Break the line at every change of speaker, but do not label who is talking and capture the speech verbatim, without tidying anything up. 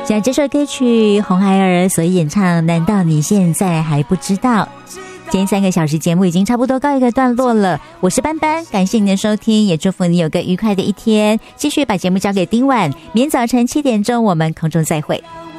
像这首歌曲红孩儿所演唱，难道你现在还不知道？今天三个小时节目已经差不多告一个段落了，我是班班，感谢你的收听，也祝福你有个愉快的一天。继续把节目交给丁婉，明天早晨七点钟我们空中再会。